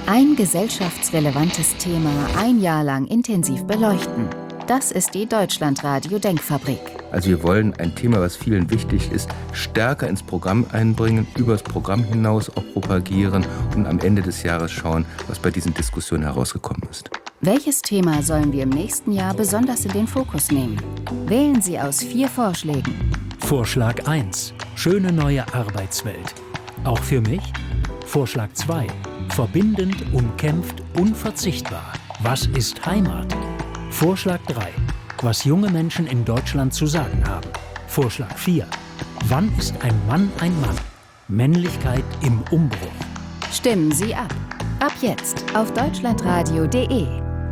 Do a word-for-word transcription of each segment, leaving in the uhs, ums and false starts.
Ein gesellschaftsrelevantes Thema ein Jahr lang intensiv beleuchten. Das ist die Deutschlandradio Denkfabrik. Also wir wollen ein Thema, was vielen wichtig ist, stärker ins Programm einbringen, über das Programm hinaus auch propagieren und am Ende des Jahres schauen, was bei diesen Diskussionen herausgekommen ist. Welches Thema sollen wir im nächsten Jahr besonders in den Fokus nehmen? Wählen Sie aus vier Vorschlägen. Vorschlag eins. Schöne neue Arbeitswelt. Auch für mich? Vorschlag zwei. Verbindend, umkämpft, unverzichtbar. Was ist Heimat? Vorschlag drei. Was junge Menschen in Deutschland zu sagen haben. Vorschlag vier. Wann ist ein Mann ein Mann? Männlichkeit im Umbruch. Stimmen Sie ab. Ab jetzt auf deutschlandradio punkt de.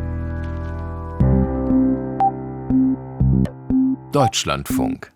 Deutschlandfunk.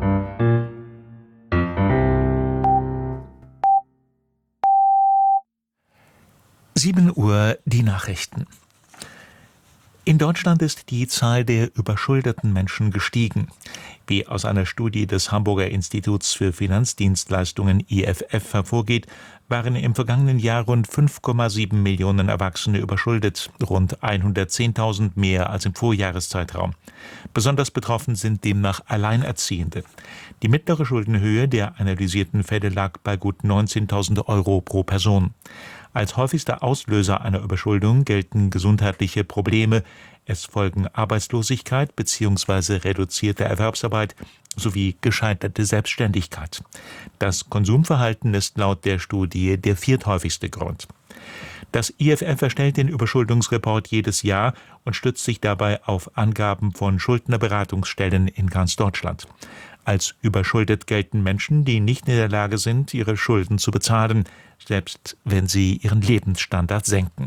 sieben Uhr die Nachrichten. In Deutschland ist die Zahl der überschuldeten Menschen gestiegen. Wie aus einer Studie des Hamburger Instituts für Finanzdienstleistungen I F F hervorgeht, waren im vergangenen Jahr rund fünf Komma sieben Millionen Erwachsene überschuldet, rund hundertzehntausend mehr als im Vorjahreszeitraum. Besonders betroffen sind demnach Alleinerziehende. Die mittlere Schuldenhöhe der analysierten Fälle lag bei gut neunzehntausend Euro pro Person. Als häufigster Auslöser einer Überschuldung gelten gesundheitliche Probleme. Es folgen Arbeitslosigkeit bzw. reduzierte Erwerbsarbeit sowie gescheiterte Selbstständigkeit. Das Konsumverhalten ist laut der Studie der vierthäufigste Grund. Das I F F erstellt den Überschuldungsreport jedes Jahr und stützt sich dabei auf Angaben von Schuldnerberatungsstellen in ganz Deutschland. Als überschuldet gelten Menschen, die nicht in der Lage sind, ihre Schulden zu bezahlen, selbst wenn sie ihren Lebensstandard senken.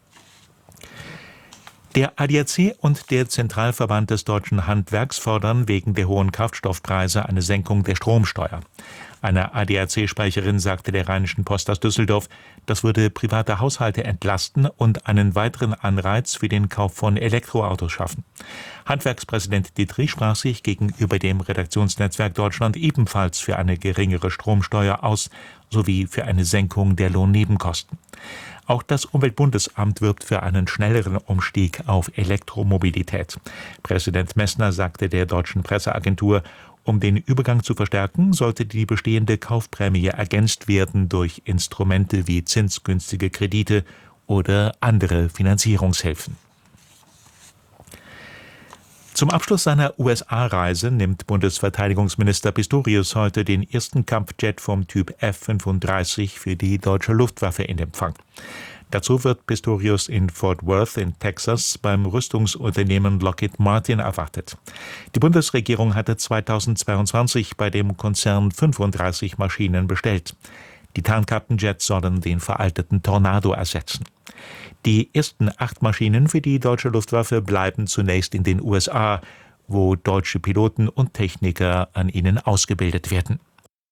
Der A D A C und der Zentralverband des deutschen Handwerks fordern wegen der hohen Kraftstoffpreise eine Senkung der Stromsteuer. Eine A D A C-Sprecherin sagte der Rheinischen Post aus Düsseldorf, das würde private Haushalte entlasten und einen weiteren Anreiz für den Kauf von Elektroautos schaffen. Handwerkspräsident Dittrich sprach sich gegenüber dem Redaktionsnetzwerk Deutschland ebenfalls für eine geringere Stromsteuer aus, sowie für eine Senkung der Lohnnebenkosten. Auch das Umweltbundesamt wirbt für einen schnelleren Umstieg auf Elektromobilität. Präsident Messner sagte der deutschen Presseagentur, um den Übergang zu verstärken, sollte die bestehende Kaufprämie ergänzt werden durch Instrumente wie zinsgünstige Kredite oder andere Finanzierungshilfen. Zum Abschluss seiner U S A-Reise nimmt Bundesverteidigungsminister Pistorius heute den ersten Kampfjet vom Typ F fünfunddreißig für die deutsche Luftwaffe in Empfang. Dazu wird Pistorius in Fort Worth in Texas beim Rüstungsunternehmen Lockheed Martin erwartet. Die Bundesregierung hatte zweitausendzweiundzwanzig bei dem Konzern fünfunddreißig Maschinen bestellt. Die Tarnkappenjets sollen den veralteten Tornado ersetzen. Die ersten acht Maschinen für die deutsche Luftwaffe bleiben zunächst in den U S A, wo deutsche Piloten und Techniker an ihnen ausgebildet werden.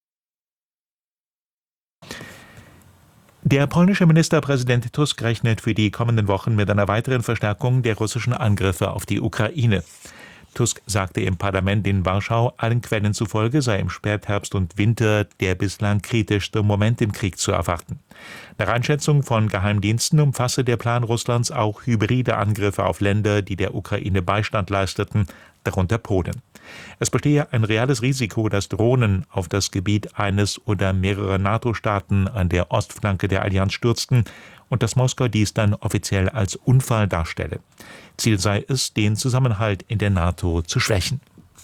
Der polnische Ministerpräsident Tusk rechnet für die kommenden Wochen mit einer weiteren Verstärkung der russischen Angriffe auf die Ukraine. Tusk sagte im Parlament in Warschau, allen Quellen zufolge sei im Spätherbst und Winter der bislang kritischste Moment im Krieg zu erwarten. Nach Einschätzung von Geheimdiensten umfasse der Plan Russlands auch hybride Angriffe auf Länder, die der Ukraine Beistand leisteten, darunter Polen. Es bestehe ein reales Risiko, dass Drohnen auf das Gebiet eines oder mehrerer NATO-Staaten an der Ostflanke der Allianz stürzten und dass Moskau dies dann offiziell als Unfall darstelle. Ziel sei es, den Zusammenhalt in der NATO zu schwächen.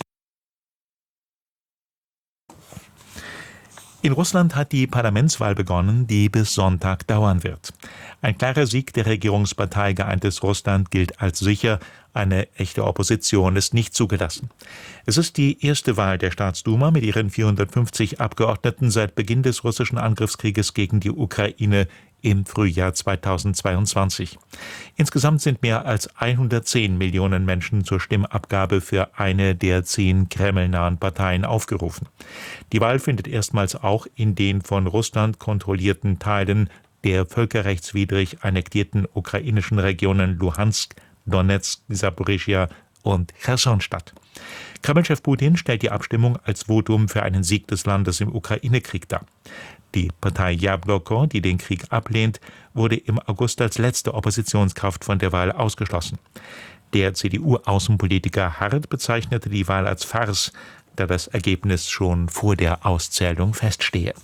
In Russland hat die Parlamentswahl begonnen, die bis Sonntag dauern wird. Ein klarer Sieg der Regierungspartei Geeintes Russland gilt als sicher, eine echte Opposition ist nicht zugelassen. Es ist die erste Wahl der Staatsduma mit ihren vierhundertfünfzig Abgeordneten seit Beginn des russischen Angriffskrieges gegen die Ukraine im Frühjahr zweitausendzweiundzwanzig. Insgesamt sind mehr als hundertzehn Millionen Menschen zur Stimmabgabe für eine der zehn kremlnahen Parteien aufgerufen. Die Wahl findet erstmals auch in den von Russland kontrollierten Teilen der völkerrechtswidrig annektierten ukrainischen Regionen Luhansk, Donetsk, Saporischschja und Cherson statt. Kreml-Chef Putin stellt die Abstimmung als Votum für einen Sieg des Landes im Ukraine-Krieg dar. Die Partei Jabloko, die den Krieg ablehnt, wurde im August als letzte Oppositionskraft von der Wahl ausgeschlossen. Der C D U-Außenpolitiker Hart bezeichnete die Wahl als Farce, da das Ergebnis schon vor der Auszählung feststehe.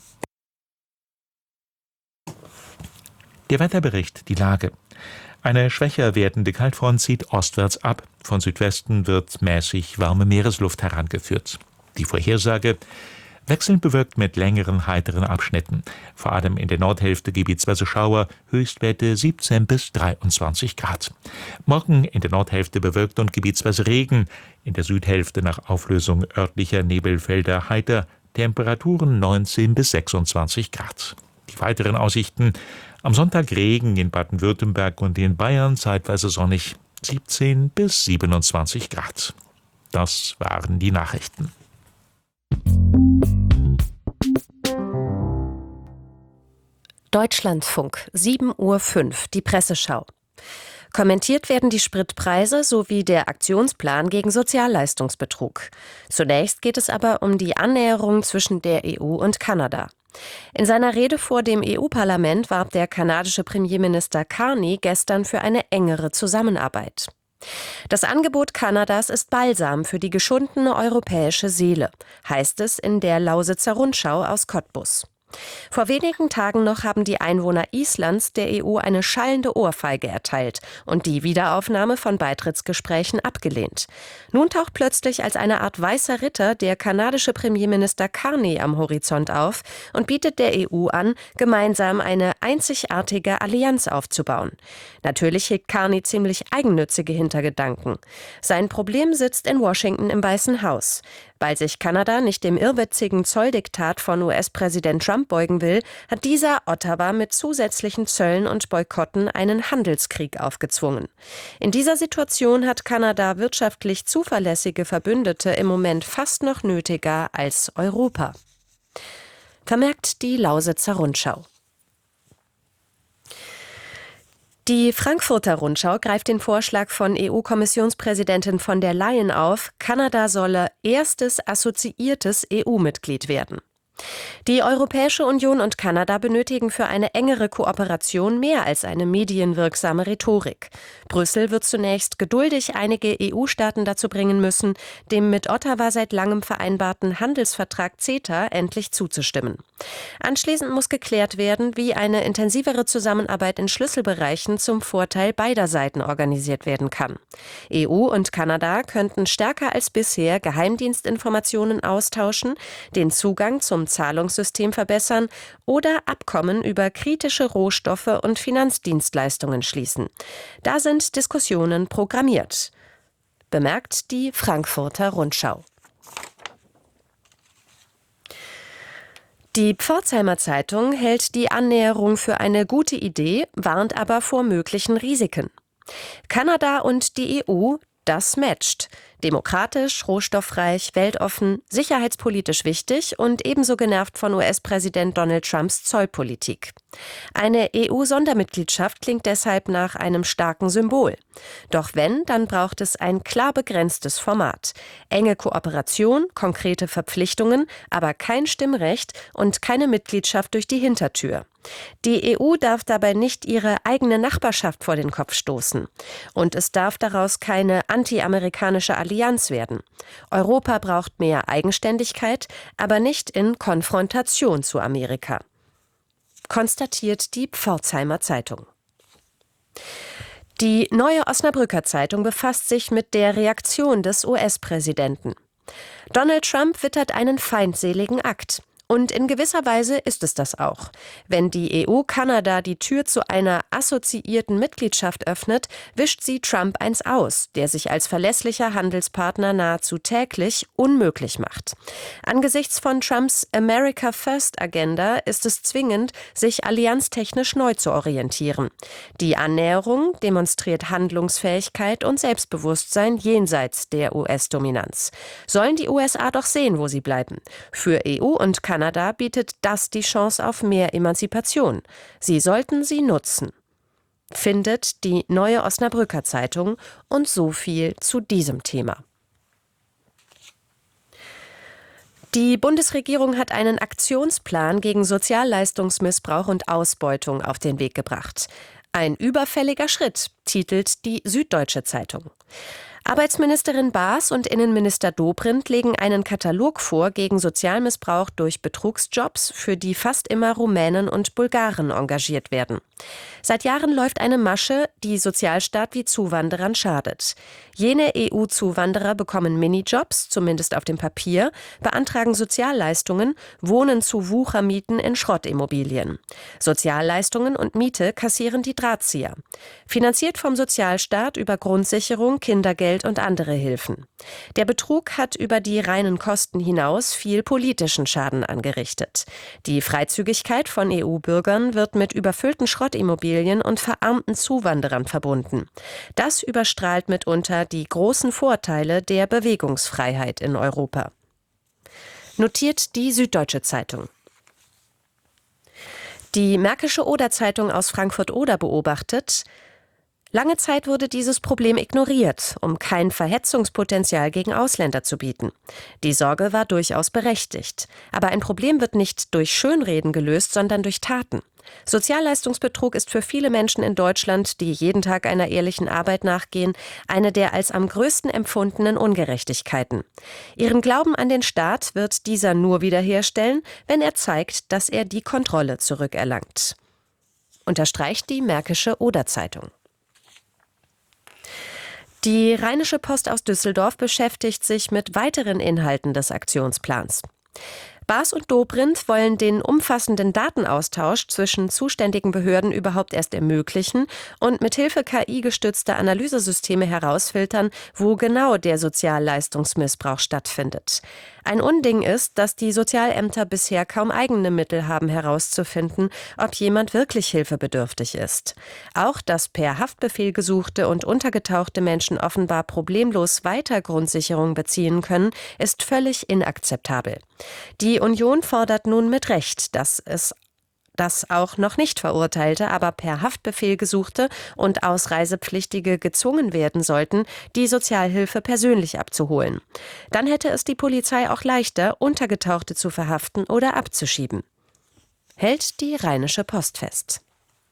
Der Wetterbericht, die Lage. Eine schwächer werdende Kaltfront zieht ostwärts ab. Von Südwesten wird mäßig warme Meeresluft herangeführt. Die Vorhersage: wechselnd bewölkt mit längeren, heiteren Abschnitten. Vor allem in der Nordhälfte gebietsweise Schauer, Höchstwerte siebzehn bis dreiundzwanzig Grad. Morgen in der Nordhälfte bewölkt und gebietsweise Regen. In der Südhälfte nach Auflösung örtlicher Nebelfelder heiter. Temperaturen neunzehn bis sechsundzwanzig Grad. Die weiteren Aussichten: am Sonntag Regen in Baden-Württemberg und in Bayern, zeitweise sonnig, siebzehn bis siebenundzwanzig Grad. Das waren die Nachrichten. Deutschlandfunk, sieben Uhr fünf, die Presseschau. Kommentiert werden die Spritpreise sowie der Aktionsplan gegen Sozialleistungsbetrug. Zunächst geht es aber um die Annäherung zwischen der E U und Kanada. In seiner Rede vor dem E U-Parlament warb der kanadische Premierminister Carney gestern für eine engere Zusammenarbeit. Das Angebot Kanadas ist Balsam für die geschundene europäische Seele, heißt es in der Lausitzer Rundschau aus Cottbus. Vor wenigen Tagen noch haben die Einwohner Islands der E U eine schallende Ohrfeige erteilt und die Wiederaufnahme von Beitrittsgesprächen abgelehnt. Nun taucht plötzlich als eine Art weißer Ritter der kanadische Premierminister Carney am Horizont auf und bietet der E U an, gemeinsam eine einzigartige Allianz aufzubauen. Natürlich hegt Carney ziemlich eigennützige Hintergedanken. Sein Problem sitzt in Washington im Weißen Haus. Weil sich Kanada nicht dem irrwitzigen Zolldiktat von U S-Präsident Trump beugen will, hat dieser Ottawa mit zusätzlichen Zöllen und Boykotten einen Handelskrieg aufgezwungen. In dieser Situation hat Kanada wirtschaftlich zuverlässige Verbündete im Moment fast noch nötiger als Europa. Vermerkt die Lausitzer Rundschau. Die Frankfurter Rundschau greift den Vorschlag von E U-Kommissionspräsidentin von der Leyen auf, Kanada solle erstes assoziiertes E U-Mitglied werden. Die Europäische Union und Kanada benötigen für eine engere Kooperation mehr als eine medienwirksame Rhetorik. Brüssel wird zunächst geduldig einige E U-Staaten dazu bringen müssen, dem mit Ottawa seit langem vereinbarten Handelsvertrag CETA endlich zuzustimmen. Anschließend muss geklärt werden, wie eine intensivere Zusammenarbeit in Schlüsselbereichen zum Vorteil beider Seiten organisiert werden kann. E U und Kanada könnten stärker als bisher Geheimdienstinformationen austauschen, den Zugang zum Zahlungssystem verbessern oder Abkommen über kritische Rohstoffe und Finanzdienstleistungen schließen. Da sind Diskussionen programmiert, bemerkt die Frankfurter Rundschau. Die Pforzheimer Zeitung hält die Annäherung für eine gute Idee, warnt aber vor möglichen Risiken. Kanada und die E U, das matcht. Demokratisch, rohstoffreich, weltoffen, sicherheitspolitisch wichtig und ebenso genervt von U S-Präsident Donald Trumps Zollpolitik. Eine E U-Sondermitgliedschaft klingt deshalb nach einem starken Symbol. Doch wenn, dann braucht es ein klar begrenztes Format. Enge Kooperation, konkrete Verpflichtungen, aber kein Stimmrecht und keine Mitgliedschaft durch die Hintertür. Die E U darf dabei nicht ihre eigene Nachbarschaft vor den Kopf stoßen. Und es darf daraus keine anti-amerikanische Allianz werden. Europa braucht mehr Eigenständigkeit, aber nicht in Konfrontation zu Amerika. Konstatiert die Pforzheimer Zeitung. Die Neue Osnabrücker Zeitung befasst sich mit der Reaktion des U S-Präsidenten. Donald Trump wittert einen feindseligen Akt. Und in gewisser Weise ist es das auch. Wenn die E U Kanada die Tür zu einer assoziierten Mitgliedschaft öffnet, wischt sie Trump eins aus, der sich als verlässlicher Handelspartner nahezu täglich unmöglich macht. Angesichts von Trumps America First Agenda ist es zwingend, sich allianztechnisch neu zu orientieren. Die Annäherung demonstriert Handlungsfähigkeit und Selbstbewusstsein jenseits der U S-Dominanz. Sollen die U S A doch sehen, wo sie bleiben. Für E U und Kanada Kanada bietet das die Chance auf mehr Emanzipation. Sie sollten sie nutzen. findet die Neue Osnabrücker Zeitung, und so viel zu diesem Thema. Die Bundesregierung hat einen Aktionsplan gegen Sozialleistungsmissbrauch und Ausbeutung auf den Weg gebracht. Ein überfälliger Schritt, titelt die Süddeutsche Zeitung. Arbeitsministerin Baas und Innenminister Dobrindt legen einen Katalog vor gegen Sozialmissbrauch durch Betrugsjobs, für die fast immer Rumänen und Bulgaren engagiert werden. Seit Jahren läuft eine Masche, die Sozialstaat wie Zuwanderern schadet. Jene E U-Zuwanderer bekommen Minijobs, zumindest auf dem Papier, beantragen Sozialleistungen, wohnen zu Wuchermieten in Schrottimmobilien. Sozialleistungen und Miete kassieren die Drahtzieher. Finanziert vom Sozialstaat über Grundsicherung, Kindergeld und andere Hilfen. Der Betrug hat über die reinen Kosten hinaus viel politischen Schaden angerichtet. Die Freizügigkeit von E U-Bürgern wird mit überfüllten Schrottimmobilien und verarmten Zuwanderern verbunden. Das überstrahlt mitunter die großen Vorteile der Bewegungsfreiheit in Europa. Notiert die Süddeutsche Zeitung. Die Märkische Oder-Zeitung aus Frankfurt-Oder beobachtet: Lange Zeit wurde dieses Problem ignoriert, um kein Verhetzungspotenzial gegen Ausländer zu bieten. Die Sorge war durchaus berechtigt. Aber ein Problem wird nicht durch Schönreden gelöst, sondern durch Taten. Sozialleistungsbetrug ist für viele Menschen in Deutschland, die jeden Tag einer ehrlichen Arbeit nachgehen, eine der als am größten empfundenen Ungerechtigkeiten. Ihren Glauben an den Staat wird dieser nur wiederherstellen, wenn er zeigt, dass er die Kontrolle zurückerlangt. Unterstreicht die Märkische Oder-Zeitung. Die Rheinische Post aus Düsseldorf beschäftigt sich mit weiteren Inhalten des Aktionsplans. Baas und Dobrindt wollen den umfassenden Datenaustausch zwischen zuständigen Behörden überhaupt erst ermöglichen und mithilfe K I-gestützter Analysesysteme herausfiltern, wo genau der Sozialleistungsmissbrauch stattfindet. Ein Unding ist, dass die Sozialämter bisher kaum eigene Mittel haben, herauszufinden, ob jemand wirklich hilfebedürftig ist. Auch, dass per Haftbefehl gesuchte und untergetauchte Menschen offenbar problemlos weiter Grundsicherung beziehen können, ist völlig inakzeptabel. Die Union fordert nun mit Recht, dass es dass auch noch nicht Verurteilte, aber per Haftbefehl gesuchte und Ausreisepflichtige gezwungen werden sollten, die Sozialhilfe persönlich abzuholen. Dann hätte es die Polizei auch leichter, Untergetauchte zu verhaften oder abzuschieben. Hält die Rheinische Post fest.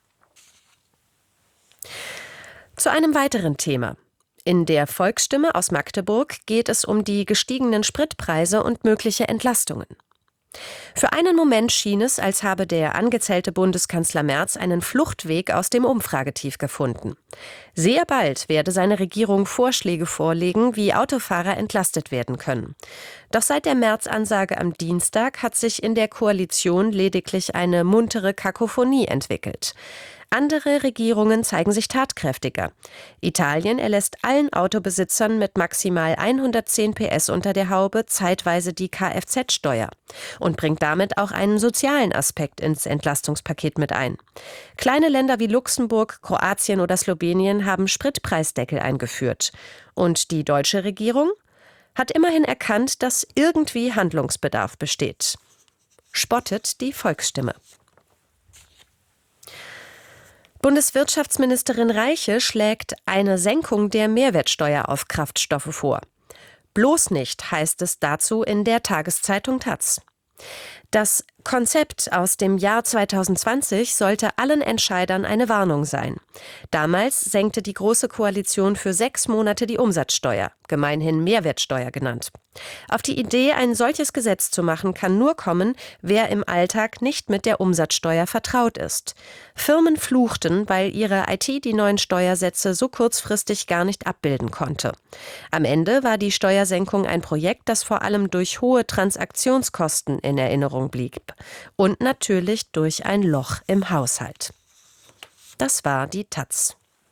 Zu einem weiteren Thema. In der Volksstimme aus Magdeburg geht es um die gestiegenen Spritpreise und mögliche Entlastungen. Für einen Moment schien es, als habe der angezählte Bundeskanzler Merz einen Fluchtweg aus dem Umfragetief gefunden. Sehr bald werde seine Regierung Vorschläge vorlegen, wie Autofahrer entlastet werden können. Doch seit der Merz-Ansage am Dienstag hat sich in der Koalition lediglich eine muntere Kakophonie entwickelt. Andere Regierungen zeigen sich tatkräftiger. Italien erlässt allen Autobesitzern mit maximal hundertzehn P S unter der Haube zeitweise die Kfz-Steuer und bringt damit auch einen sozialen Aspekt ins Entlastungspaket mit ein. Kleine Länder wie Luxemburg, Kroatien oder Slowenien haben Spritpreisdeckel eingeführt. Und die deutsche Regierung hat immerhin erkannt, dass irgendwie Handlungsbedarf besteht. Spottet die Volksstimme. Bundeswirtschaftsministerin Reiche schlägt eine Senkung der Mehrwertsteuer auf Kraftstoffe vor. Bloß nicht, heißt es dazu in der Tageszeitung Taz. Das Konzept aus dem Jahr zweitausendzwanzig sollte allen Entscheidern eine Warnung sein. Damals senkte die Große Koalition für sechs Monate die Umsatzsteuer, gemeinhin Mehrwertsteuer genannt. Auf die Idee, ein solches Gesetz zu machen, kann nur kommen, wer im Alltag nicht mit der Umsatzsteuer vertraut ist. Firmen fluchten, weil ihre I T die neuen Steuersätze so kurzfristig gar nicht abbilden konnte. Am Ende war die Steuersenkung ein Projekt, das vor allem durch hohe Transaktionskosten in Erinnerung blieb. Und natürlich durch ein Loch im Haushalt. Das war die Taz.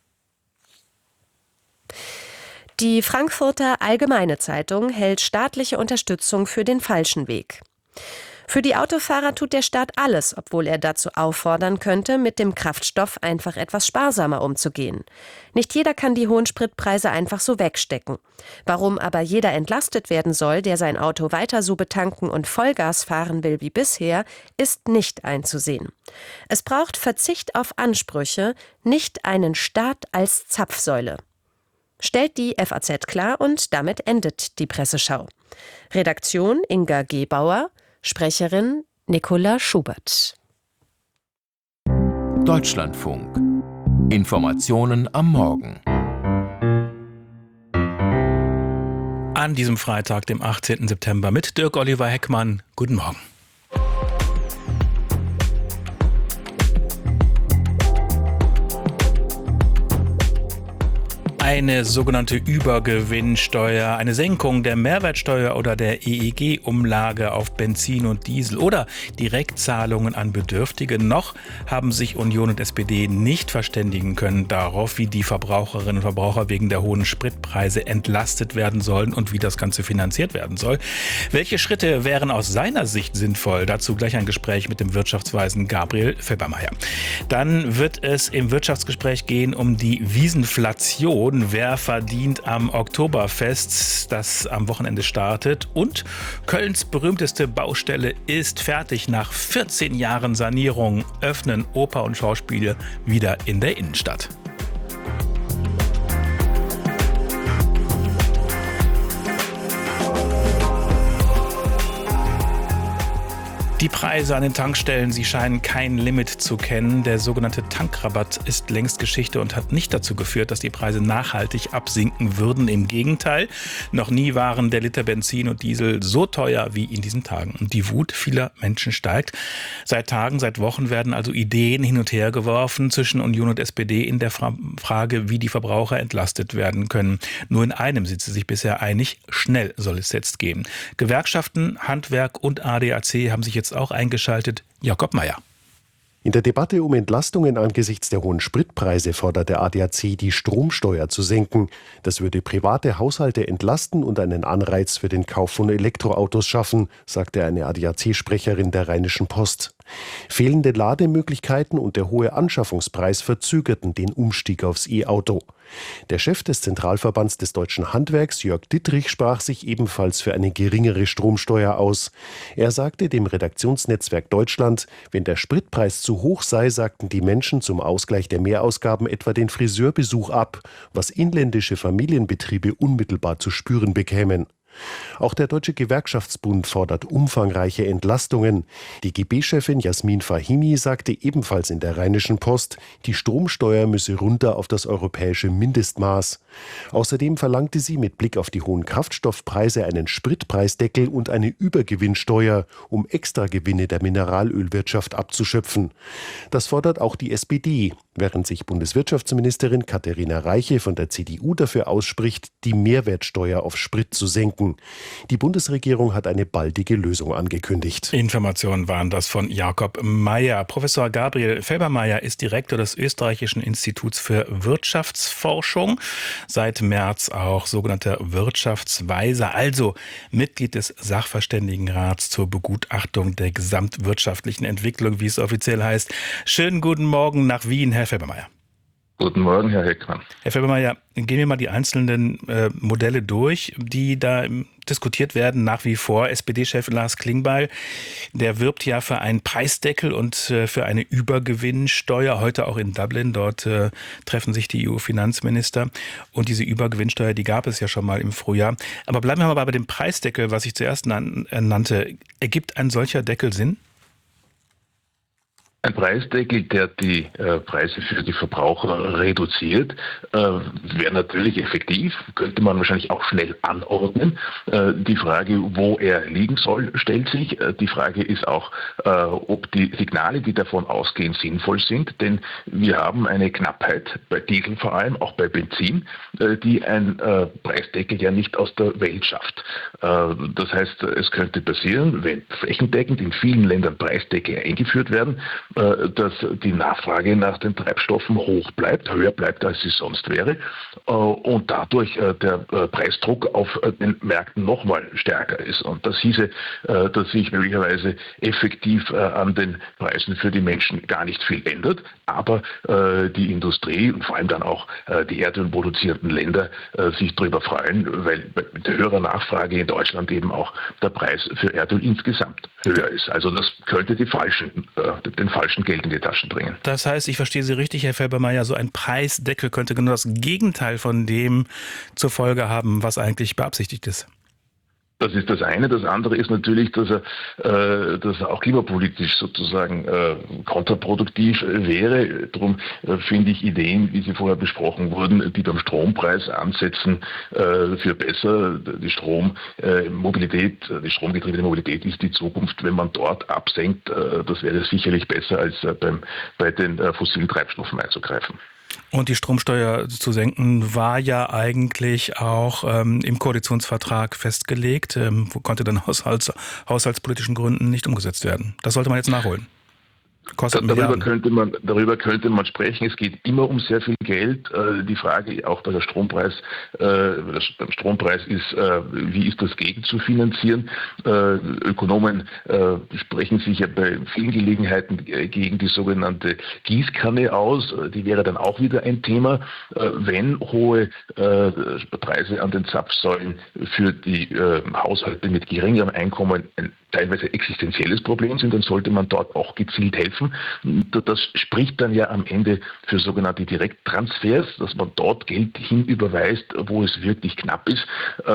Die Frankfurter Allgemeine Zeitung hält staatliche Unterstützung für den falschen Weg. Für die Autofahrer tut der Staat alles, obwohl er dazu auffordern könnte, mit dem Kraftstoff einfach etwas sparsamer umzugehen. Nicht jeder kann die hohen Spritpreise einfach so wegstecken. Warum aber jeder entlastet werden soll, der sein Auto weiter so betanken und Vollgas fahren will wie bisher, ist nicht einzusehen. Es braucht Verzicht auf Ansprüche, nicht einen Staat als Zapfsäule. Stellt die F A Z klar und damit endet die Presseschau. Redaktion Inga Gebauer, Sprecherin Nicola Schubert. Deutschlandfunk. Informationen am Morgen. An diesem Freitag, dem achtzehnten September, mit Dirk Oliver Heckmann. Guten Morgen. Eine sogenannte Übergewinnsteuer, eine Senkung der Mehrwertsteuer oder der E E G-Umlage auf Benzin und Diesel oder Direktzahlungen an Bedürftige. Noch haben sich Union und S P D nicht verständigen können darauf, wie die Verbraucherinnen und Verbraucher wegen der hohen Spritpreise entlastet werden sollen und wie das Ganze finanziert werden soll. Welche Schritte wären aus seiner Sicht sinnvoll? Dazu gleich ein Gespräch mit dem Wirtschaftsweisen Gabriel Felbermayr. Dann wird es im Wirtschaftsgespräch gehen um die Wiesenflation. Wer verdient am Oktoberfest, das am Wochenende startet. Und Kölns berühmteste Baustelle ist fertig. Nach vierzehn Jahren Sanierung öffnen Oper und Schauspiele wieder in der Innenstadt. Die Preise an den Tankstellen, sie scheinen kein Limit zu kennen. Der sogenannte Tankrabatt ist längst Geschichte und hat nicht dazu geführt, dass die Preise nachhaltig absinken würden. Im Gegenteil, noch nie waren der Liter Benzin und Diesel so teuer wie in diesen Tagen. Und die Wut vieler Menschen steigt. Seit Tagen, seit Wochen werden also Ideen hin und her geworfen zwischen Union und S P D in der Frage, wie die Verbraucher entlastet werden können. Nur in einem sind sie sich bisher einig: schnell soll es jetzt gehen. Gewerkschaften, Handwerk und A D A C haben sich jetzt auch eingeschaltet. Jakob Mayer. In der Debatte um Entlastungen angesichts der hohen Spritpreise fordert der A D A C, die Stromsteuer zu senken. Das würde private Haushalte entlasten und einen Anreiz für den Kauf von Elektroautos schaffen, sagte eine A D A C-Sprecherin der Rheinischen Post. Fehlende Lademöglichkeiten und der hohe Anschaffungspreis verzögerten den Umstieg aufs E-Auto. Der Chef des Zentralverbands des deutschen Handwerks, Jörg Dittrich, sprach sich ebenfalls für eine geringere Stromsteuer aus. Er sagte dem Redaktionsnetzwerk Deutschland, wenn der Spritpreis zu hoch sei, sagten die Menschen zum Ausgleich der Mehrausgaben etwa den Friseurbesuch ab, was inländische Familienbetriebe unmittelbar zu spüren bekämen. Auch der Deutsche Gewerkschaftsbund fordert umfangreiche Entlastungen. Die G B-Chefin Jasmin Fahimi sagte ebenfalls in der Rheinischen Post, die Stromsteuer müsse runter auf das europäische Mindestmaß. Außerdem verlangte sie mit Blick auf die hohen Kraftstoffpreise einen Spritpreisdeckel und eine Übergewinnsteuer, um Extragewinne der Mineralölwirtschaft abzuschöpfen. Das fordert auch die S P D, während sich Bundeswirtschaftsministerin Katharina Reiche von der C D U dafür ausspricht, die Mehrwertsteuer auf Sprit zu senken. Die Bundesregierung hat eine baldige Lösung angekündigt. Informationen waren das von Jakob Mayer. Professor Gabriel Felbermayr ist Direktor des Österreichischen Instituts für Wirtschaftsforschung. Seit März auch sogenannter Wirtschaftsweiser, also Mitglied des Sachverständigenrats zur Begutachtung der gesamtwirtschaftlichen Entwicklung, wie es offiziell heißt. Schönen guten Morgen nach Wien, Herr Felbermayr. Guten Morgen, Herr Heckmann. Herr Felbermayr, gehen wir mal die einzelnen äh, Modelle durch, die da ähm, diskutiert werden nach wie vor. S P D-Chef Lars Klingbeil, der wirbt ja für einen Preisdeckel und äh, für eine Übergewinnsteuer. Heute auch in Dublin, dort äh, treffen sich die E U-Finanzminister. Und diese Übergewinnsteuer, die gab es ja schon mal im Frühjahr. Aber bleiben wir mal bei dem Preisdeckel, was ich zuerst nan- äh, nannte. Ergibt ein solcher Deckel Sinn? Ein Preisdeckel, der die äh, Preise für die Verbraucher reduziert, äh, wäre natürlich effektiv, könnte man wahrscheinlich auch schnell anordnen. Äh, die Frage, wo er liegen soll, stellt sich. Äh, die Frage ist auch, äh, ob die Signale, die davon ausgehen, sinnvoll sind. Denn wir haben eine Knappheit, bei Diesel vor allem, auch bei Benzin, äh, die ein äh, Preisdeckel ja nicht aus der Welt schafft. Äh, das heißt, es könnte passieren, wenn flächendeckend in vielen Ländern Preisdeckel eingeführt werden, dass die Nachfrage nach den Treibstoffen hoch bleibt, höher bleibt, als sie sonst wäre, und dadurch der Preisdruck auf den Märkten nochmal stärker ist. Und das hieße, dass sich möglicherweise effektiv an den Preisen für die Menschen gar nicht viel ändert, aber die Industrie und vor allem dann auch die erdölproduzierenden Länder sich darüber freuen, weil mit der höheren Nachfrage in Deutschland eben auch der Preis für Erdöl insgesamt höher ist. Also das könnte die falschen, den falschen Geld in die Taschen bringen. Das heißt, ich verstehe Sie richtig, Herr Felbermayr, so ein Preisdeckel könnte genau das Gegenteil von dem zur Folge haben, was eigentlich beabsichtigt ist. Das ist das eine. Das andere ist natürlich, dass er, äh, dass er auch klimapolitisch sozusagen äh, kontraproduktiv wäre. Darum äh, finde ich Ideen, wie sie vorher besprochen wurden, die beim Strompreis ansetzen, äh, für besser. Die Strommobilität, äh, die stromgetriebene Mobilität ist die Zukunft. Wenn man dort absenkt, äh, das wäre sicherlich besser, als äh, beim, bei den äh, fossilen Treibstoffen einzugreifen. Und die Stromsteuer zu senken war ja eigentlich auch ähm, im Koalitionsvertrag festgelegt, ähm, konnte dann aus haushaltspolitischen Gründen nicht umgesetzt werden. Das sollte man jetzt nachholen. Kostet darüber könnte man, darüber könnte man sprechen. Es geht immer um sehr viel Geld. Äh, die Frage auch bei der Strompreis, äh, beim Strompreis ist, äh, wie ist das gegen zu finanzieren? Äh, Ökonomen äh, sprechen sich ja bei vielen Gelegenheiten gegen die sogenannte Gießkanne aus. Die wäre dann auch wieder ein Thema. Äh, wenn hohe äh, Preise an den Zapfsäulen für die äh, Haushalte mit geringerem Einkommen ein teilweise existenzielles Problem sind, dann sollte man dort auch gezielt helfen. Das spricht dann ja am Ende für sogenannte Direkttransfers, dass man dort Geld hinüberweist, wo es wirklich knapp ist.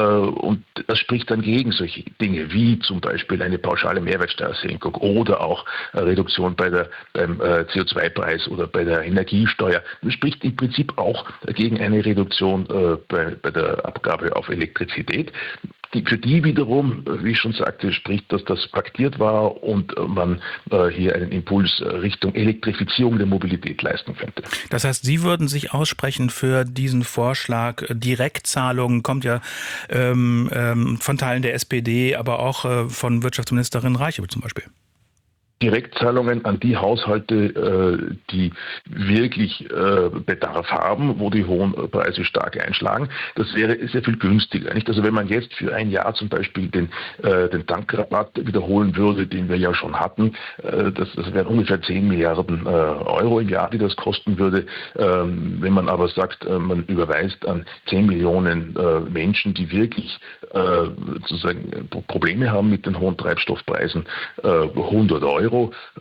Und das spricht dann gegen solche Dinge wie zum Beispiel eine pauschale Mehrwertsteuersenkung oder auch Reduktion bei der, beim C O zwei Preis oder bei der Energiesteuer. Das spricht im Prinzip auch gegen eine Reduktion bei, bei der Abgabe auf Elektrizität. Die, für die wiederum, wie ich schon sagte, spricht, dass das paktiert war und man äh, hier einen Impuls Richtung Elektrifizierung der Mobilität leisten könnte. Das heißt, Sie würden sich aussprechen für diesen Vorschlag. Direktzahlungen kommt ja ähm, ähm, von Teilen der S P D, aber auch äh, von Wirtschaftsministerin Reiche zum Beispiel. Direktzahlungen an die Haushalte, die wirklich Bedarf haben, wo die hohen Preise stark einschlagen. Das wäre sehr viel günstiger. Nicht? Also wenn man jetzt für ein Jahr zum Beispiel den, den Tankrabatt wiederholen würde, den wir ja schon hatten, das, das wären ungefähr zehn Milliarden Euro im Jahr, die das kosten würde. Wenn man aber sagt, man überweist an zehn Millionen Menschen, die wirklich sozusagen Probleme haben mit den hohen Treibstoffpreisen, hundert Euro.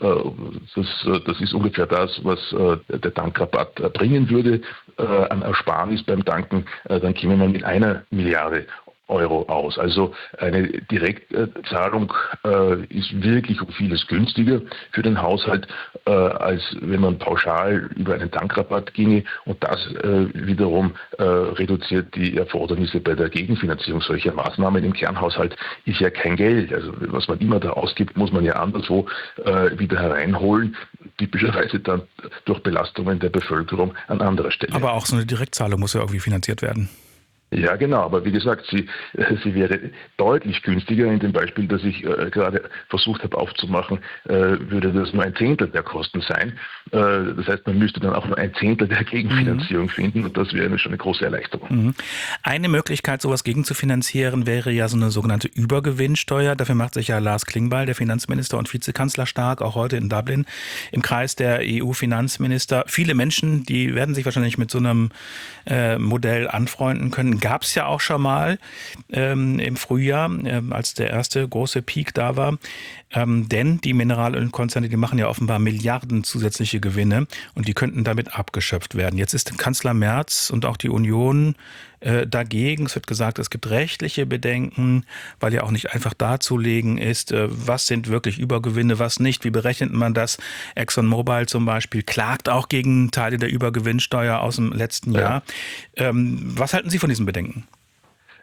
Das, das ist ungefähr das, was der Tankrabatt bringen würde an Ersparnis beim Tanken. Dann käme man mit einer Milliarde Euro aus. Also eine Direktzahlung äh, ist wirklich um vieles günstiger für den Haushalt, äh, als wenn man pauschal über einen Tankrabatt ginge. Und das äh, wiederum äh, reduziert die Erfordernisse bei der Gegenfinanzierung solcher Maßnahmen. Im Kernhaushalt ist ja kein Geld. Also was man immer da ausgibt, muss man ja anderswo äh, wieder hereinholen. Typischerweise dann durch Belastungen der Bevölkerung an anderer Stelle. Aber auch so eine Direktzahlung muss ja irgendwie finanziert werden. Ja, genau. Aber wie gesagt, sie, sie wäre deutlich günstiger. In dem Beispiel, das ich äh, gerade versucht habe aufzumachen, äh, würde das nur ein Zehntel der Kosten sein. Äh, das heißt, man müsste dann auch nur ein Zehntel der Gegenfinanzierung mhm. finden. Und das wäre schon eine große Erleichterung. Mhm. Eine Möglichkeit, sowas gegenzufinanzieren, wäre ja so eine sogenannte Übergewinnsteuer. Dafür macht sich ja Lars Klingbeil, der Finanzminister und Vizekanzler, stark, auch heute in Dublin, im Kreis der E U-Finanzminister. Viele Menschen, die werden sich wahrscheinlich mit so einem äh, Modell anfreunden können. Gab es ja auch schon mal ähm, im Frühjahr, äh, als der erste große Peak da war. Ähm, denn die Mineralölkonzerne, die machen ja offenbar Milliarden zusätzliche Gewinne und die könnten damit abgeschöpft werden. Jetzt ist Kanzler Merz und auch die Union äh, dagegen. Es wird gesagt, es gibt rechtliche Bedenken, weil ja auch nicht einfach darzulegen ist, äh, was sind wirklich Übergewinne, was nicht. Wie berechnet man das? ExxonMobil zum Beispiel klagt auch gegen Teile der Übergewinnsteuer aus dem letzten Jahr. Ja. Ähm, was halten Sie von diesen Bedenken?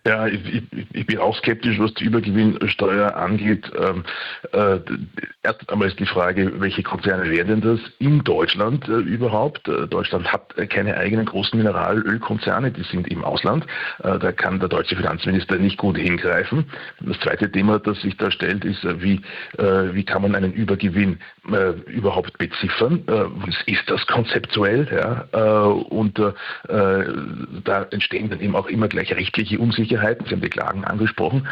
Ja, ich, ich, ich bin auch skeptisch, was die Übergewinnsteuer angeht. Ähm, äh, erst einmal ist die Frage, welche Konzerne wären denn das in Deutschland äh, überhaupt? Äh, Deutschland hat äh, keine eigenen großen Mineralölkonzerne, die sind im Ausland. Äh, da kann der deutsche Finanzminister nicht gut hingreifen. Das zweite Thema, das sich da stellt, ist, äh, wie, äh, wie kann man einen Übergewinn äh, überhaupt beziffern? Äh, was ist das konzeptuell? Ja? Äh, und äh, da entstehen dann eben auch immer gleich rechtliche Unsicherheiten. Sie haben die Klagen angesprochen.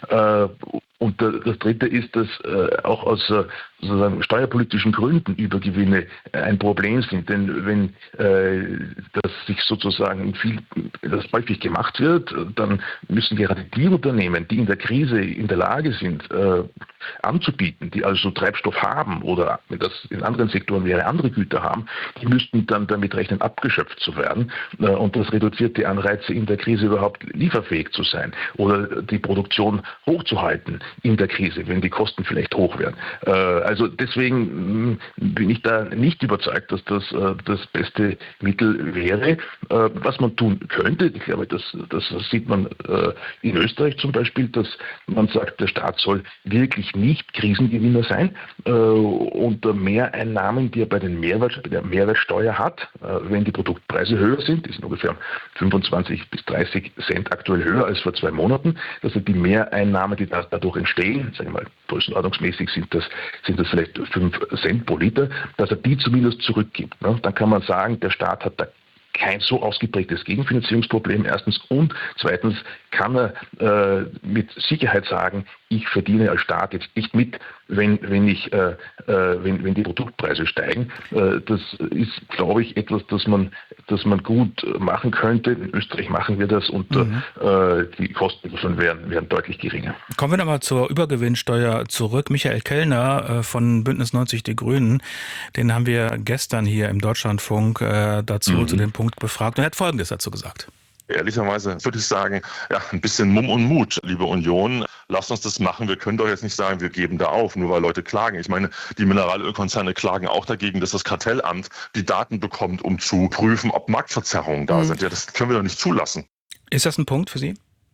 Und das Dritte ist, dass auch aus sozusagen steuerpolitischen Gründen Übergewinne ein Problem sind. Denn wenn das sich sozusagen viel, das häufig gemacht wird, dann müssen gerade die Unternehmen, die in der Krise in der Lage sind, anzubieten, die also Treibstoff haben oder, wenn das in anderen Sektoren wäre, andere Güter haben, die müssten dann damit rechnen, abgeschöpft zu werden. Und das reduziert die Anreize, in der Krise überhaupt lieferfähig zu sein oder die Produktion hochzuhalten in der Krise, wenn die Kosten vielleicht hoch werden. Also deswegen bin ich da nicht überzeugt, dass das das beste Mittel wäre. Was man tun könnte, ich glaube, das, das sieht man in Österreich zum Beispiel, dass man sagt, der Staat soll wirklich nicht Krisengewinner sein äh, und Mehreinnahmen, die er bei, den Mehrwert, bei der Mehrwertsteuer hat, äh, wenn die Produktpreise höher sind, die sind ungefähr fünfundzwanzig bis dreißig Cent aktuell höher als vor zwei Monaten, dass er die Mehreinnahmen, die dadurch entstehen, sagen wir mal, größenordnungsmäßig sind das, sind das vielleicht fünf Cent pro Liter, dass er die zumindest zurückgibt. Ne? Dann kann man sagen, der Staat hat da kein so ausgeprägtes Gegenfinanzierungsproblem erstens und zweitens kann er äh, mit Sicherheit sagen, ich verdiene als Staat jetzt nicht mit, wenn, wenn, ich, äh, äh, wenn, wenn die Produktpreise steigen. Äh, das ist, glaube ich, etwas, das man, das man gut machen könnte. In Österreich machen wir das und mhm. äh, die Kosten davon wären, wären deutlich geringer. Kommen wir nochmal zur Übergewinnsteuer zurück. Michael Kellner äh, von Bündnis neunzig Die Grünen, den haben wir gestern hier im Deutschlandfunk äh, dazu mhm. zu dem Punkt befragt und er hat Folgendes dazu gesagt. Ehrlicherweise würde ich sagen, ja, ein bisschen Mumm und Mut, liebe Union. Lasst uns das machen. Wir können doch jetzt nicht sagen, wir geben da auf, nur weil Leute klagen. Ich meine, die Mineralölkonzerne klagen auch dagegen, dass das Kartellamt die Daten bekommt, um zu prüfen, ob Marktverzerrungen da mhm. sind. Ja, das können wir doch nicht zulassen. Ist das ein Punkt für Sie?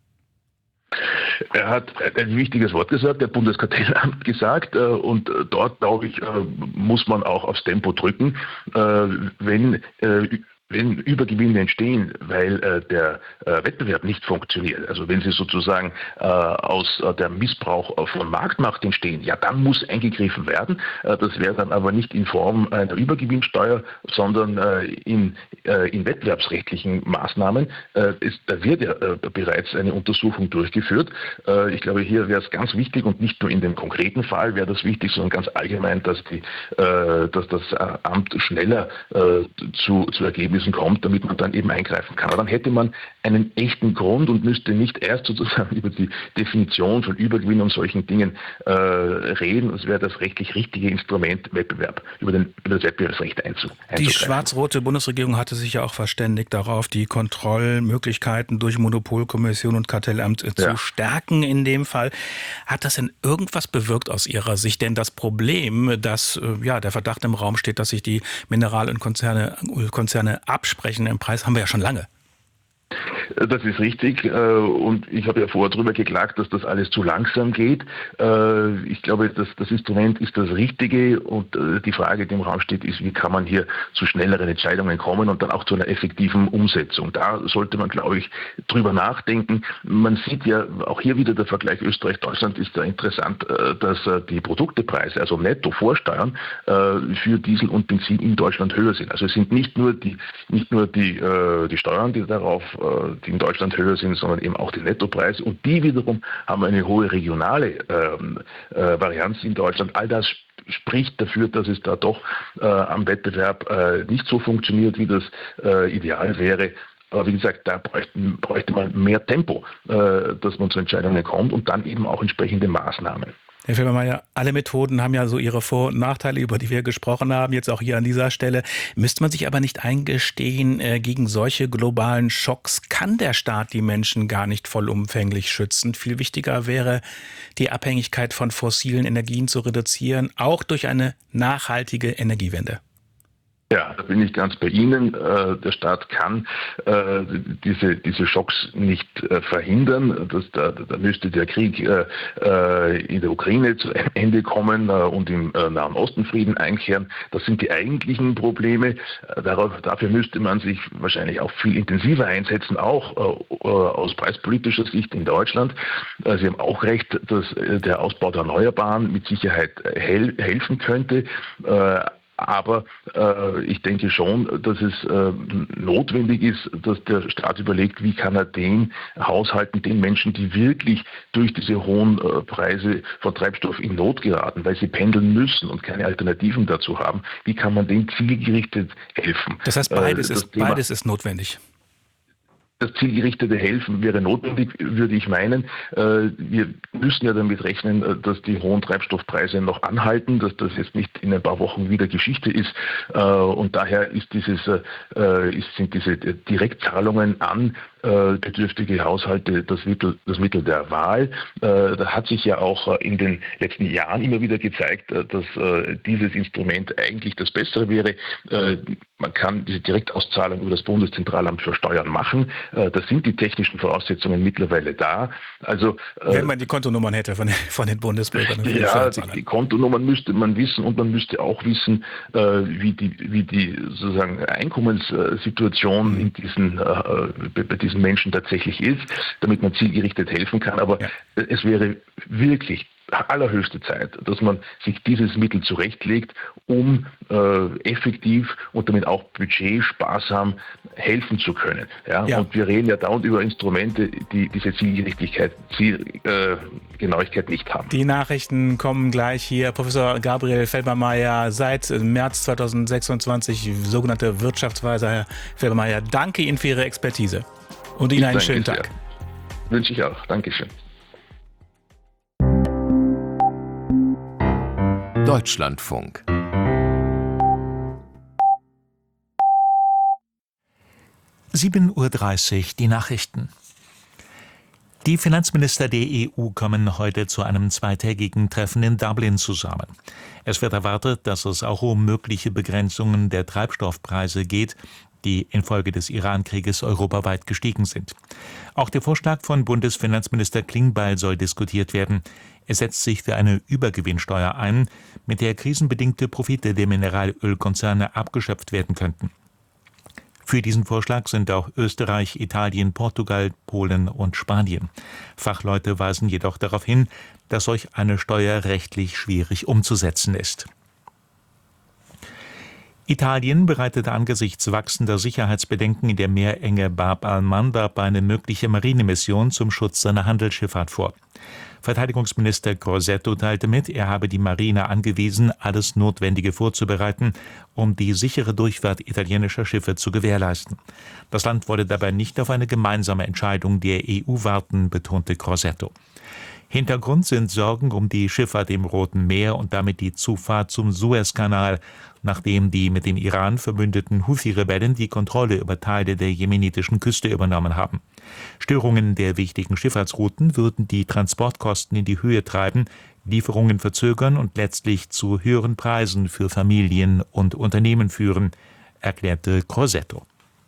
Er hat ein wichtiges Wort gesagt, der Bundeskartellamt gesagt, und dort, glaube ich, muss man auch aufs Tempo drücken. Wenn Wenn Übergewinne entstehen, weil äh, der äh, Wettbewerb nicht funktioniert, also wenn sie sozusagen äh, aus äh, der Missbrauch von Marktmacht entstehen, ja, dann muss eingegriffen werden. Äh, das wäre dann aber nicht in Form einer Übergewinnsteuer, sondern äh, in, äh, in wettbewerbsrechtlichen Maßnahmen. Äh, ist, da wird ja äh, bereits eine Untersuchung durchgeführt. Äh, ich glaube, hier wäre es ganz wichtig und nicht nur in dem konkreten Fall wäre das wichtig, sondern ganz allgemein, dass, die, äh, dass das Amt schneller äh, zu, zu Ergebnissen kommt, damit man dann eben eingreifen kann. Aber dann hätte man einen echten Grund und müsste nicht erst sozusagen über die Definition von Übergewinn und solchen Dingen äh, reden. Es wäre das rechtlich richtige Instrument, Wettbewerb, über, den, über das Wettbewerbsrecht einzu, einzugreifen. Die schwarz-rote Bundesregierung hatte sich ja auch verständigt darauf, die Kontrollmöglichkeiten durch Monopolkommission und Kartellamt äh, zu ja. stärken in dem Fall. Hat das denn irgendwas bewirkt aus Ihrer Sicht? Denn das Problem, dass äh, ja, der Verdacht im Raum steht, dass sich die Mineral- und Konzerne, Konzerne absprechen im Preis, haben wir ja schon lange. Das ist richtig und ich habe ja vorher darüber geklagt, dass das alles zu langsam geht. Ich glaube, dass das Instrument ist das Richtige und die Frage, die im Raum steht, ist, wie kann man hier zu schnelleren Entscheidungen kommen und dann auch zu einer effektiven Umsetzung. Da sollte man, glaube ich, drüber nachdenken. Man sieht ja auch hier wieder der Vergleich Österreich-Deutschland ist da interessant, dass die Produktepreise, also netto Vorsteuern, für Diesel und Benzin in Deutschland höher sind. Also es sind nicht nur die, nicht nur die, die Steuern, die darauf die in Deutschland höher sind, sondern eben auch die Nettopreise. Und die wiederum haben eine hohe regionale ähm, äh, Varianz in Deutschland. All das spricht dafür, dass es da doch äh, am Wettbewerb äh, nicht so funktioniert, wie das äh, ideal wäre. Aber wie gesagt, da bräuchte, bräuchte man mehr Tempo, äh, dass man zu Entscheidungen kommt und dann eben auch entsprechende Maßnahmen. Herr Felbermayr, alle Methoden haben ja so ihre Vor- und Nachteile, über die wir gesprochen haben, jetzt auch hier an dieser Stelle. Müsste man sich aber nicht eingestehen, äh, gegen solche globalen Schocks kann der Staat die Menschen gar nicht vollumfänglich schützen. Viel wichtiger wäre, die Abhängigkeit von fossilen Energien zu reduzieren, auch durch eine nachhaltige Energiewende. Ja, da bin ich ganz bei Ihnen. Der Staat kann äh, diese, diese Schocks nicht äh, verhindern. Das, da, da müsste der Krieg äh, in der Ukraine zu einem Ende kommen äh, und im äh, Nahen Osten Frieden einkehren. Das sind die eigentlichen Probleme. Darauf, dafür müsste man sich wahrscheinlich auch viel intensiver einsetzen, auch äh, aus preispolitischer Sicht in Deutschland. Äh, Sie haben auch recht, dass äh, der Ausbau der Erneuerbaren mit Sicherheit hel- helfen könnte. Äh, Aber äh, ich denke schon, dass es äh, notwendig ist, dass der Staat überlegt, wie kann er den Haushalten, den Menschen, die wirklich durch diese hohen äh, Preise von Treibstoff in Not geraten, weil sie pendeln müssen und keine Alternativen dazu haben, wie kann man denen zielgerichtet helfen? Das heißt, beides, äh, ist, beides ist notwendig. Das zielgerichtete Helfen wäre notwendig, würde ich meinen. Wir müssen ja damit rechnen, dass die hohen Treibstoffpreise noch anhalten, dass das jetzt nicht in ein paar Wochen wieder Geschichte ist. Und daher ist dieses, sind diese Direktzahlungen an bedürftige Haushalte das Mittel, das Mittel der Wahl. Da hat sich ja auch in den letzten Jahren immer wieder gezeigt, dass dieses Instrument eigentlich das Bessere wäre. Man kann diese Direktauszahlung über das Bundeszentralamt für Steuern machen. Da sind die technischen Voraussetzungen mittlerweile da. Also, wenn man die Kontonummern hätte von den, von den Bundesbürgern. Ja, die, die Kontonummern müsste man wissen und man müsste auch wissen, wie die, wie die sozusagen Einkommenssituation in diesen, bei diesen Menschen tatsächlich ist, damit man zielgerichtet helfen kann. Aber ja. Es wäre wirklich allerhöchste Zeit, dass man sich dieses Mittel zurechtlegt, um äh, effektiv und damit auch budgetsparsam helfen zu können. Ja? Ja. Und wir reden ja dauernd über Instrumente, die diese Zielgerichtigkeit, Zielgenauigkeit äh, nicht haben. Die Nachrichten kommen gleich hier. Professor Gabriel Felbermayr, seit März zweitausendsechsundzwanzig sogenannte Wirtschaftsweiser. Herr Felbermayr, danke Ihnen für Ihre Expertise und Ihnen einen schönen Tag. Sehr. Wünsche ich auch. Dankeschön. Deutschlandfunk. sieben Uhr dreißig, die Nachrichten. Die Finanzminister der E U kommen heute zu einem zweitägigen Treffen in Dublin zusammen. Es wird erwartet, dass es auch um mögliche Begrenzungen der Treibstoffpreise geht, die infolge des Iran-Krieges europaweit gestiegen sind. Auch der Vorschlag von Bundesfinanzminister Klingbeil soll diskutiert werden. Er setzt sich für eine Übergewinnsteuer ein, mit der krisenbedingte Profite der Mineralölkonzerne abgeschöpft werden könnten. Für diesen Vorschlag sind auch Österreich, Italien, Portugal, Polen und Spanien. Fachleute weisen jedoch darauf hin, dass solch eine Steuer rechtlich schwierig umzusetzen ist. Italien bereitet angesichts wachsender Sicherheitsbedenken in der Meerenge Bab al-Mandab eine mögliche Marinemission zum Schutz seiner Handelsschifffahrt vor. Verteidigungsminister Crosetto teilte mit, er habe die Marine angewiesen, alles Notwendige vorzubereiten, um die sichere Durchfahrt italienischer Schiffe zu gewährleisten. Das Land wolle dabei nicht auf eine gemeinsame Entscheidung der E U warten, betonte Crosetto. Hintergrund sind Sorgen um die Schifffahrt im Roten Meer und damit die Zufahrt zum Suezkanal, nachdem die mit dem Iran verbündeten Houthi-Rebellen die Kontrolle über Teile der jemenitischen Küste übernommen haben. Störungen der wichtigen Schifffahrtsrouten würden die Transportkosten in die Höhe treiben, Lieferungen verzögern und letztlich zu höheren Preisen für Familien und Unternehmen führen, erklärte Crosetto.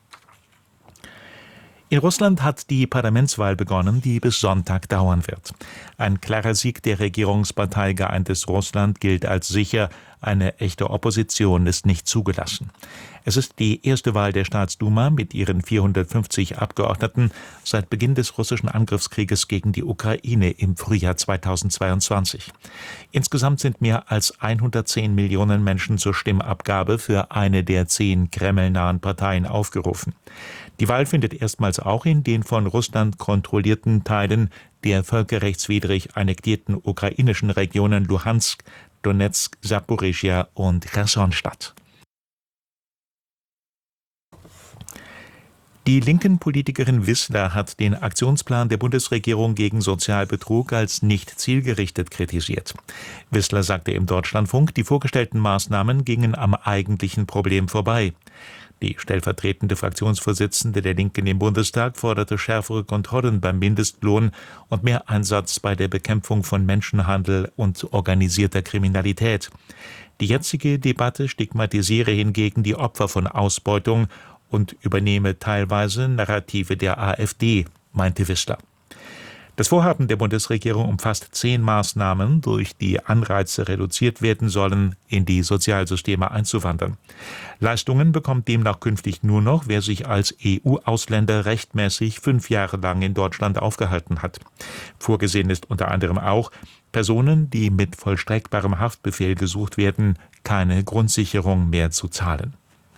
In Russland hat die Parlamentswahl begonnen, die bis Sonntag dauern wird. Ein klarer Sieg der Regierungspartei Geeintes Russland gilt als sicher, eine echte Opposition ist nicht zugelassen. Es ist die erste Wahl der Staatsduma mit ihren vierhundertfünfzig Abgeordneten seit Beginn des russischen Angriffskrieges gegen die Ukraine im Frühjahr zweitausendzweiundzwanzig. Insgesamt sind mehr als hundertzehn Millionen Menschen zur Stimmabgabe für eine der zehn kremlnahen Parteien aufgerufen. Die Wahl findet erstmals auch in den von Russland kontrollierten Teilen der völkerrechtswidrig annektierten ukrainischen Regionen Luhansk, Donetsk, Saporischschja und Cherson statt. Die linken Politikerin Wissler hat den Aktionsplan der Bundesregierung gegen Sozialbetrug als nicht zielgerichtet kritisiert. Wissler sagte im Deutschlandfunk, die vorgestellten Maßnahmen gingen am eigentlichen Problem vorbei. Die stellvertretende Fraktionsvorsitzende der Linken im Bundestag forderte schärfere Kontrollen beim Mindestlohn und mehr Einsatz bei der Bekämpfung von Menschenhandel und organisierter Kriminalität. Die jetzige Debatte stigmatisiere hingegen die Opfer von Ausbeutung und übernehme teilweise Narrative der AfD, meinte Wissler. Das Vorhaben der Bundesregierung umfasst zehn Maßnahmen, durch die Anreize reduziert werden sollen, in die Sozialsysteme einzuwandern. Leistungen bekommt demnach künftig nur noch, wer sich als E U-Ausländer rechtmäßig fünf Jahre lang in Deutschland aufgehalten hat. Vorgesehen ist unter anderem auch, Personen, die mit vollstreckbarem Haftbefehl gesucht werden, keine Grundsicherung mehr zu zahlen.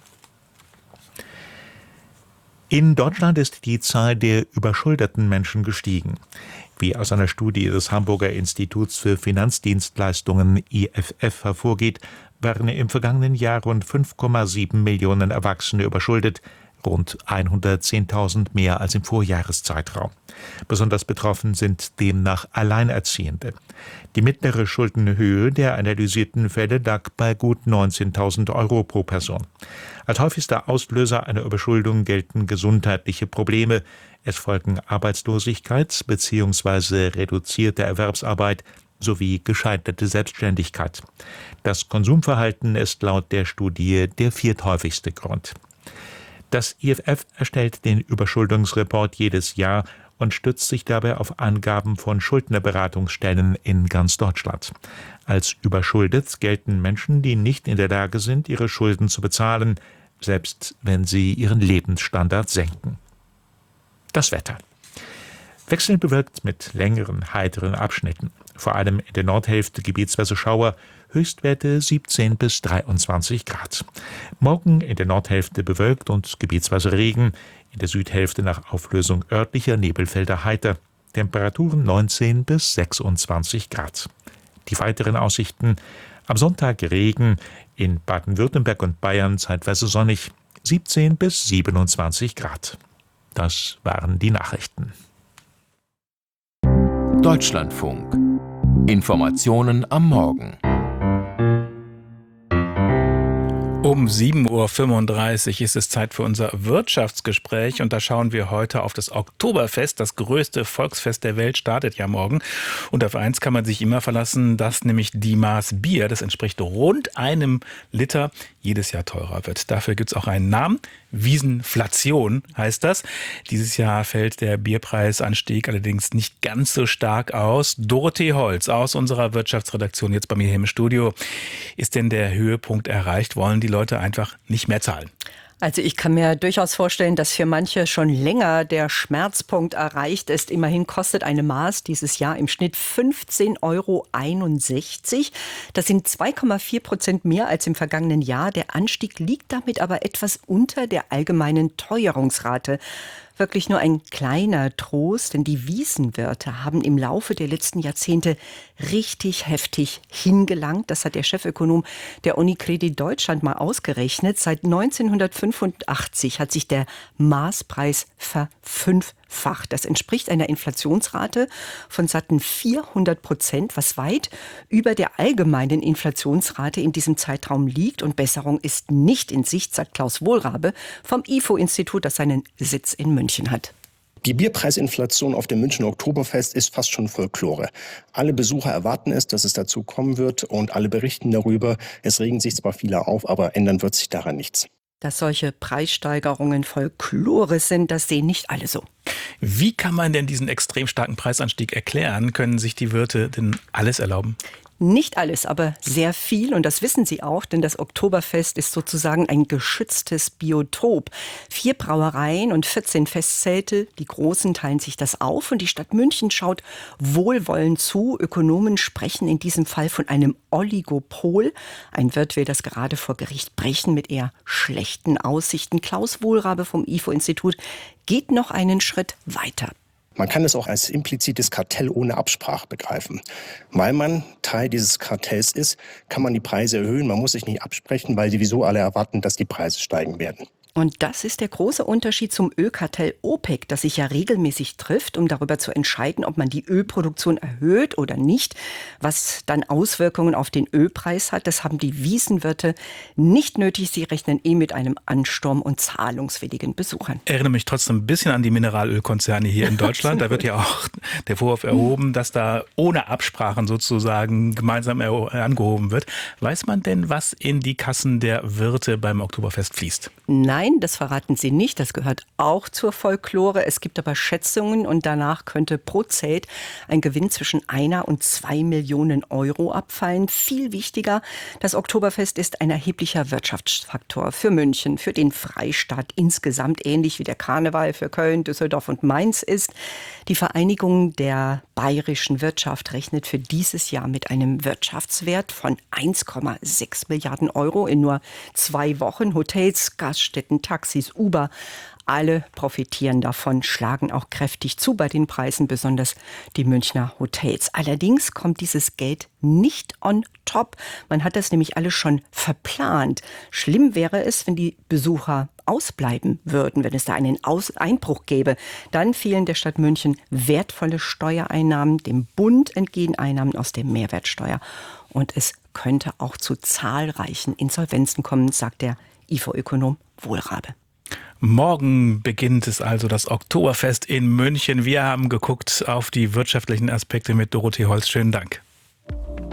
In Deutschland ist die Zahl der überschuldeten Menschen gestiegen. Wie aus einer Studie des Hamburger Instituts für Finanzdienstleistungen I F F hervorgeht, waren im vergangenen Jahr rund fünf Komma sieben Millionen Erwachsene überschuldet, rund hundertzehntausend mehr als im Vorjahreszeitraum. Besonders betroffen sind demnach Alleinerziehende. Die mittlere Schuldenhöhe der analysierten Fälle lag bei gut neunzehntausend Euro pro Person. Als häufigster Auslöser einer Überschuldung gelten gesundheitliche Probleme. Es folgen Arbeitslosigkeit bzw. reduzierte Erwerbsarbeit sowie gescheiterte Selbstständigkeit. Das Konsumverhalten ist laut der Studie der vierthäufigste Grund. Das I F F erstellt den Überschuldungsreport jedes Jahr und stützt sich dabei auf Angaben von Schuldnerberatungsstellen in ganz Deutschland. Als überschuldet gelten Menschen, die nicht in der Lage sind, ihre Schulden zu bezahlen, selbst wenn sie ihren Lebensstandard senken. Das Wetter. Wechselnd bewölkt mit längeren, heiteren Abschnitten. Vor allem in der Nordhälfte gebietsweise Schauer, Höchstwerte siebzehn bis dreiundzwanzig Grad. Morgen in der Nordhälfte bewölkt und gebietsweise Regen, in der Südhälfte nach Auflösung örtlicher Nebelfelder heiter. Temperaturen neunzehn bis sechsundzwanzig Grad. Die weiteren Aussichten: am Sonntag Regen, in Baden-Württemberg und Bayern zeitweise sonnig, siebzehn bis siebenundzwanzig Grad. Das waren die Nachrichten. Deutschlandfunk. Informationen am Morgen. Um sieben Uhr fünfunddreißig ist es Zeit für unser Wirtschaftsgespräch und da schauen wir heute auf das Oktoberfest. Das größte Volksfest der Welt startet ja morgen. Und auf eins kann man sich immer verlassen, dass nämlich die Maß Bier, das entspricht rund einem Liter, jedes Jahr teurer wird. Dafür gibt es auch einen Namen. Wiesenflation heißt das. Dieses Jahr fällt der Bierpreisanstieg allerdings nicht ganz so stark aus. Dorothee Holz aus unserer Wirtschaftsredaktion jetzt bei mir hier im Studio. Ist denn der Höhepunkt erreicht? Wollen die Leute einfach nicht mehr zahlen? Also ich kann mir durchaus vorstellen, dass für manche schon länger der Schmerzpunkt erreicht ist. Immerhin kostet eine Maß dieses Jahr im Schnitt fünfzehn Euro einundsechzig. Das sind zwei Komma vier Prozent mehr als im vergangenen Jahr. Der Anstieg liegt damit aber etwas unter der allgemeinen Teuerungsrate. Wirklich nur ein kleiner Trost, denn die Wiesenwirte haben im Laufe der letzten Jahrzehnte richtig heftig hingelangt. Das hat der Chefökonom der Unicredit Deutschland mal ausgerechnet. Seit neunzehnhundertfünfundachtzig hat sich der Maßpreis verfünffacht. Das entspricht einer Inflationsrate von satten vierhundert Prozent, was weit über der allgemeinen Inflationsrate in diesem Zeitraum liegt. Und Besserung ist nicht in Sicht, sagt Klaus Wohlrabe vom I F O-Institut, das seinen Sitz in München hat. Die Bierpreisinflation auf dem Münchner Oktoberfest ist fast schon Folklore. Alle Besucher erwarten es, dass es dazu kommen wird und alle berichten darüber. Es regen sich zwar viele auf, aber ändern wird sich daran nichts. Dass solche Preissteigerungen Folklore sind, das sehen nicht alle so. Wie kann man denn diesen extrem starken Preisanstieg erklären? Können sich die Wirte denn alles erlauben? Nicht alles, aber sehr viel. Und das wissen Sie auch, denn das Oktoberfest ist sozusagen ein geschütztes Biotop. Vier Brauereien und vierzehn Festzelte, die Großen teilen sich das auf. Und die Stadt München schaut wohlwollend zu. Ökonomen sprechen in diesem Fall von einem Oligopol. Ein Wirt will das gerade vor Gericht brechen mit eher schlechten Aussichten. Klaus Wohlrabe vom I F O-Institut geht noch einen Schritt weiter. Man kann es auch als implizites Kartell ohne Absprache begreifen. Weil man Teil dieses Kartells ist, kann man die Preise erhöhen. Man muss sich nicht absprechen, weil sowieso alle erwarten, dass die Preise steigen werden. Und das ist der große Unterschied zum Ölkartell OPEC, das sich ja regelmäßig trifft, um darüber zu entscheiden, ob man die Ölproduktion erhöht oder nicht, was dann Auswirkungen auf den Ölpreis hat. Das haben die Wiesenwirte nicht nötig. Sie rechnen eh mit einem Ansturm und zahlungswilligen Besuchern. Ich erinnere mich trotzdem ein bisschen an die Mineralölkonzerne hier in Deutschland. Da wird ja auch der Vorwurf erhoben, dass da ohne Absprachen sozusagen gemeinsam angehoben wird. Weiß man denn, was in die Kassen der Wirte beim Oktoberfest fließt? Nein, das verraten sie nicht. Das gehört auch zur Folklore. Es gibt aber Schätzungen und danach könnte pro Zelt ein Gewinn zwischen einer und zwei Millionen Euro abfallen. Viel wichtiger, das Oktoberfest ist ein erheblicher Wirtschaftsfaktor für München, für den Freistaat insgesamt, ähnlich wie der Karneval für Köln, Düsseldorf und Mainz ist. Die Vereinigung der bayerischen Wirtschaft rechnet für dieses Jahr mit einem Wirtschaftswert von eins Komma sechs Milliarden Euro in nur zwei Wochen. Hotels, Gaststätten, Taxis, Uber, alle profitieren davon, schlagen auch kräftig zu bei den Preisen, besonders die Münchner Hotels. Allerdings kommt dieses Geld nicht on top. Man hat das nämlich alles schon verplant. Schlimm wäre es, wenn die Besucher ausbleiben würden, wenn es da einen Aus- Einbruch gäbe. Dann fehlen der Stadt München wertvolle Steuereinnahmen, dem Bund entgehen Einnahmen aus der Mehrwertsteuer. Und es könnte auch zu zahlreichen Insolvenzen kommen, sagt der I F O-Ökonom Wohlrabe. Morgen beginnt es also das Oktoberfest in München. Wir haben geguckt auf die wirtschaftlichen Aspekte mit Dorothee Holz. Schönen Dank.